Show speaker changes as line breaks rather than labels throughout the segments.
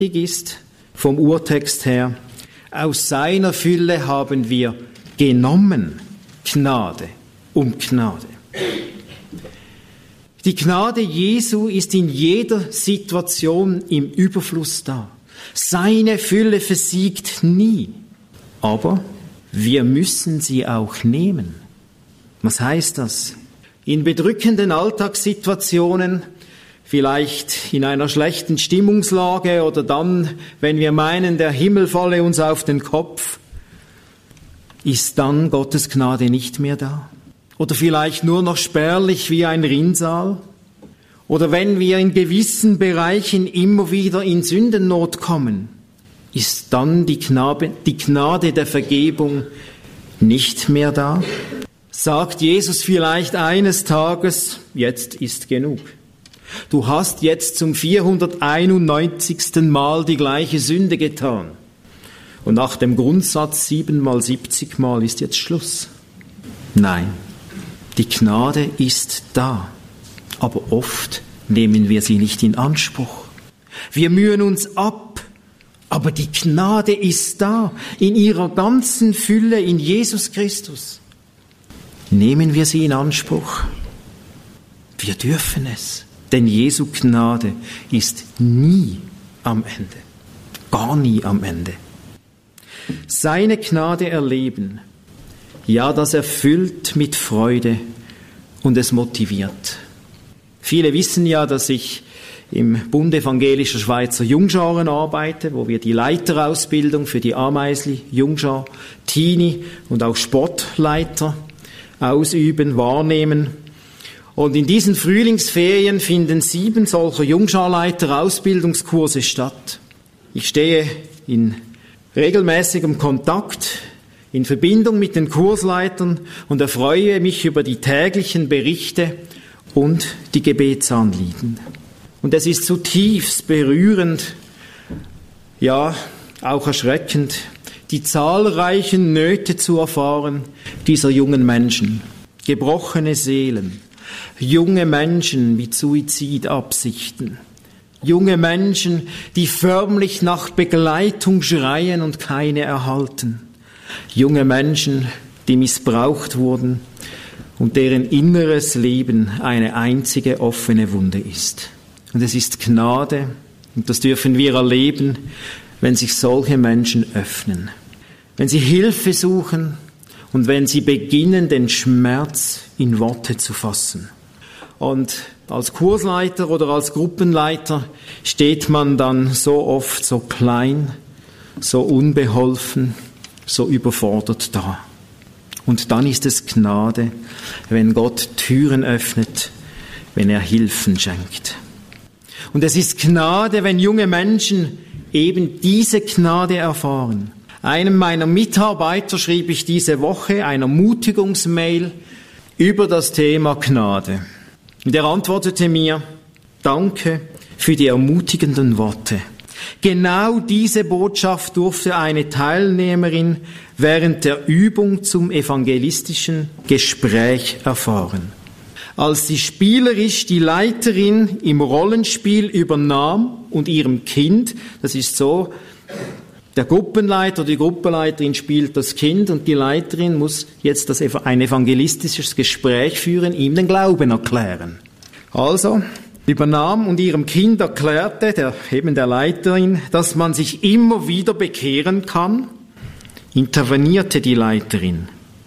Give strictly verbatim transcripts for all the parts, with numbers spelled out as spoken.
ist vom Urtext her, aus seiner Fülle haben wir genommen Gnade um Gnade. Die Gnade Jesu ist in jeder Situation im Überfluss da. Seine Fülle versiegt nie. Aber wir müssen sie auch nehmen. Was heißt das? In bedrückenden Alltagssituationen, vielleicht in einer schlechten Stimmungslage oder dann, wenn wir meinen, der Himmel falle uns auf den Kopf, ist dann Gottes Gnade nicht mehr da? Oder vielleicht nur noch spärlich wie ein Rinnsal? Oder wenn wir in gewissen Bereichen immer wieder in Sündennot kommen, ist dann die Gnade, die Gnade der Vergebung nicht mehr da? Sagt Jesus vielleicht eines Tages, jetzt ist genug. Du hast jetzt zum vierhunderteinundneunzigsten Mal die gleiche Sünde getan. Und nach dem Grundsatz sieben mal siebzig Mal ist jetzt Schluss. Nein, die Gnade ist da, aber oft nehmen wir sie nicht in Anspruch. Wir mühen uns ab, aber die Gnade ist da, in ihrer ganzen Fülle in Jesus Christus. Nehmen wir sie in Anspruch? Wir dürfen es, denn Jesu Gnade ist nie am Ende, gar nie am Ende. Seine Gnade erleben, ja, das erfüllt mit Freude und es motiviert. Viele wissen ja, dass ich im Bund evangelischer Schweizer Jungscharen arbeite, wo wir die Leiterausbildung für die Ameisli, Jungschar, Teenie und auch Sportleiter ausüben, wahrnehmen. Und in diesen Frühlingsferien finden sieben solcher Jungscharleiter-Ausbildungskurse statt. Ich stehe in regelmäßigem Kontakt, in Verbindung mit den Kursleitern und erfreue mich über die täglichen Berichte und die Gebetsanliegen. Und es ist zutiefst berührend, ja, auch erschreckend, die zahlreichen Nöte zu erfahren dieser jungen Menschen. Gebrochene Seelen, junge Menschen mit Suizidabsichten, junge Menschen, die förmlich nach Begleitung schreien und keine erhalten. Junge Menschen, die missbraucht wurden und deren inneres Leben eine einzige offene Wunde ist. Und es ist Gnade, und das dürfen wir erleben, wenn sich solche Menschen öffnen, wenn sie Hilfe suchen und wenn sie beginnen, den Schmerz in Worte zu fassen. Und als Kursleiter oder als Gruppenleiter steht man dann so oft so klein, so unbeholfen, so überfordert da. Und dann ist es Gnade, wenn Gott Türen öffnet, wenn er Hilfen schenkt. Und es ist Gnade, wenn junge Menschen eben diese Gnade erfahren. Einem meiner Mitarbeiter schrieb ich diese Woche eine Ermutigungsmail über das Thema Gnade. Und er antwortete mir, danke für die ermutigenden Worte. Genau diese Botschaft durfte eine Teilnehmerin während der Übung zum evangelistischen Gespräch erfahren. Als sie spielerisch die Leiterin im Rollenspiel übernahm und ihrem Kind, das ist so, der Gruppenleiter, die Gruppenleiterin spielt das Kind und die Leiterin muss jetzt das, ein evangelistisches Gespräch führen, ihm den Glauben erklären. Also übernahm und ihrem Kind erklärte, der, eben der Leiterin, dass man sich immer wieder bekehren kann, intervenierte die Leiterin.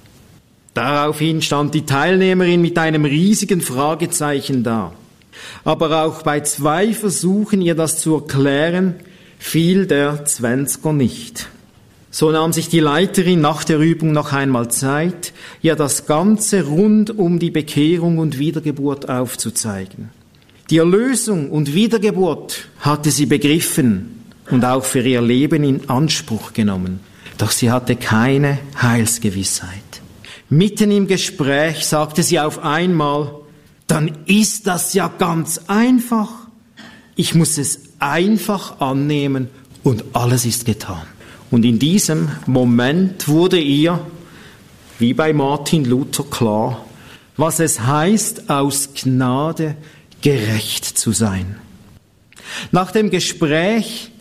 Daraufhin stand die Teilnehmerin mit einem riesigen Fragezeichen da. Aber auch bei zwei Versuchen, ihr das zu erklären, fiel der Zwanziger nicht. So nahm sich die Leiterin nach der Übung noch einmal Zeit, ihr das Ganze rund um die Bekehrung und Wiedergeburt aufzuzeigen. Die Erlösung und Wiedergeburt hatte sie begriffen und auch für ihr Leben in Anspruch genommen. Doch sie hatte keine Heilsgewissheit. Mitten im Gespräch sagte sie auf einmal, dann ist das ja ganz einfach. Ich muss es einfach annehmen und alles ist getan. Und in diesem Moment wurde ihr, wie bei Martin Luther, klar, was es heißt, aus Gnade gerecht zu sein. Nach dem Gespräch